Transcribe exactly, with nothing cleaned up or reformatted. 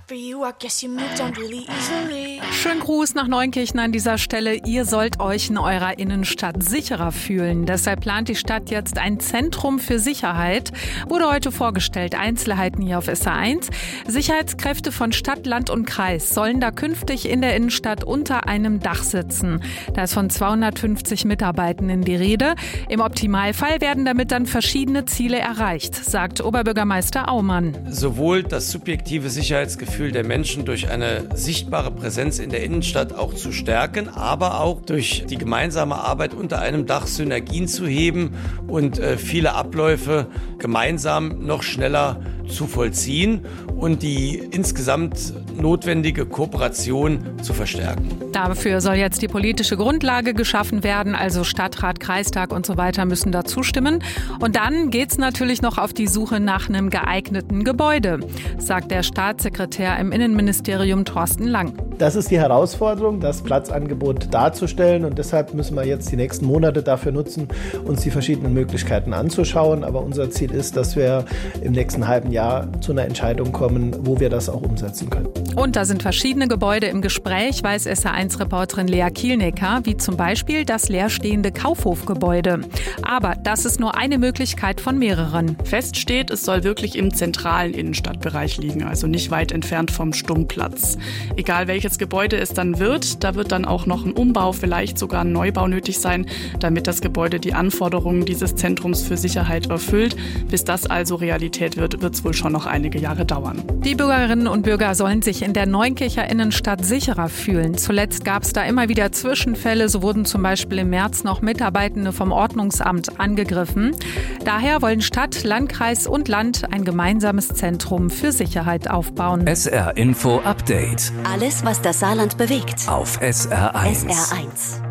Schönen Gruß nach Neunkirchen an dieser Stelle. Ihr sollt euch in eurer Innenstadt sicherer fühlen. Deshalb plant die Stadt jetzt ein Zentrum für Sicherheit. Wurde heute vorgestellt. Einzelheiten hier auf S R eins. Sicherheitskräfte von Stadt, Land und Kreis sollen da künftig in der Innenstadt unter einem Dach sitzen. Da ist von zweihundertfünfzig Mitarbeitenden die Rede. Im Optimalfall werden damit dann verschiedene Ziele erreicht, sagt Oberbürgermeister Aumann. Sowohl das subjektive Sicherheitsgefühl der Menschen durch eine sichtbare Präsenz in der Innenstadt auch zu stärken, aber auch durch die gemeinsame Arbeit unter einem Dach Synergien zu heben und äh, viele Abläufe gemeinsam noch schneller zu vollziehen und die insgesamt notwendige Kooperation zu verstärken. Dafür soll jetzt die politische Grundlage geschaffen werden, also Stadtrat, Kreistag und so weiter müssen da zustimmen. Und dann geht's natürlich noch auf die Suche nach einem geeigneten Gebäude, sagt der Staatssekretär im Innenministerium Thorsten Lang. Das ist die Herausforderung, das Platzangebot darzustellen, und deshalb müssen wir jetzt die nächsten Monate dafür nutzen, uns die verschiedenen Möglichkeiten anzuschauen. Aber unser Ziel ist, dass wir im nächsten halben Jahr zu einer Entscheidung kommen, wo wir das auch umsetzen können. Und da sind verschiedene Gebäude im Gespräch, weiß S R eins Reporterin Lea Kielnecker, wie zum Beispiel das leerstehende Kaufhofgebäude. Aber das ist nur eine Möglichkeit von mehreren. Fest steht, es soll wirklich im zentralen Innenstadtbereich liegen, also nicht weit entfernt vom Stummplatz. Egal welches Gebäude es dann wird, da wird dann auch noch ein Umbau, vielleicht sogar ein Neubau nötig sein, damit das Gebäude die Anforderungen dieses Zentrums für Sicherheit erfüllt. Bis das also Realität wird, wird es wohl schon noch einige Jahre dauern. Die Bürgerinnen und Bürger sollen sich in der Neunkircher Innenstadt sicherer fühlen. Zuletzt gab es da immer wieder Zwischenfälle. So wurden zum Beispiel im März noch Mitarbeitende vom Ordnungsamt angegriffen. Daher wollen Stadt, Landkreis und Land ein gemeinsames Zentrum für Sicherheit aufbauen. S R Info Update. Alles, was das Saarland bewegt. Auf S R eins. S R eins.